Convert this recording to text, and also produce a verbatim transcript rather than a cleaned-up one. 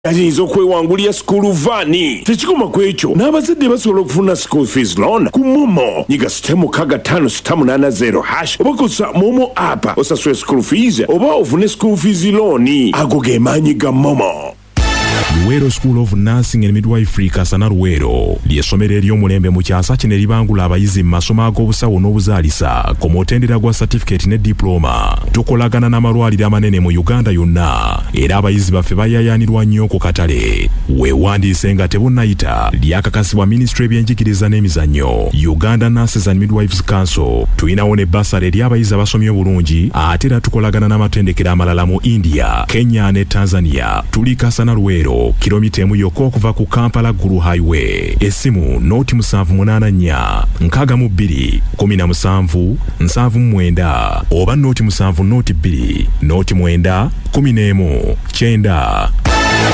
ayinza okwewangulira school vani tekikoma ku ekyo n'abazadde basobola okufuna school fees loan ku momo nyiga sita mukaga tano sita munaana zero hash oba kosa momo app osasule school fees oba ofune school fees loan ago ge maanyi ga momo. Luwero School of Nursing and Midwifery Kasana Luwero ly'essomero ery'omulembe mu kyasa kino eribangula abayizi mu masomo ag'obusawo n'obuzaalisa ku mutendera gwa certificate ne diploma. Tukolagana n'amalwaliro amanene mu Uganda yonna era abayizi baffe bayayaanirwa nnyo ku katale. Weewandiise nga tebunnayita lyakakasibwa Ministry y'ebyenjigiriza n'emizannyo Uganda Nurses and Midwives Council. Tuyinawo ne basale eri abayizi abasomye obulungi ate era tukolagana n'amatendekero amalala mu India, Kenya ne Tanzania. Tuli Kasana Luwero kilomita emu yokka okuva ku Kampala Gulu Highway. Essimu noti musanvu munaana nnya nkaaga mu bbiri kumi na musanvu nsanvu mu mwenda oba noti musanvu noti bbiri noti mwenda kumi n'emu kyenda.